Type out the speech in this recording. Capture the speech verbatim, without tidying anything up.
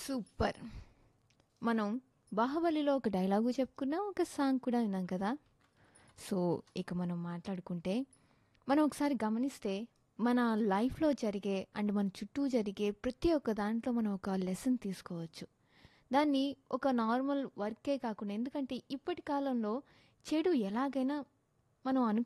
Super. మనం 'బాహుబలిలో' ఒక డైలాగు చెప్పుకున్నాం. ఒక సాంగ్ కూడా విన్నాం కదా! సో, ఇక మనం మాట్లాడుకుంటే, మనం ఒకసారి గమనిస్తే మన లైఫ్‌లో జరిగే అండ్ మన చుట్టూ జరిగే ప్రతి ఒక్క దాంట్లో మనం ఒక లెసన్ తీసుకోవచ్చు. దాన్ని ఒక నార్మల్ వర్కే కాకుండా ఎందుకంటే ఇప్పటి కాలంలో చెడు ఎలాగైనా మనం అను